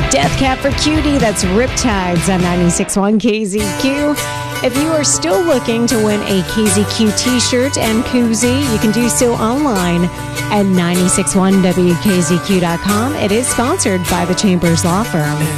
Death Cab for Cutie, that's Riptides on 96.1 KZQ. If you are still looking to win a KZQ t-shirt and koozie, you can do so online at 961wkzq.com. It is sponsored by the Chambers Law Firm.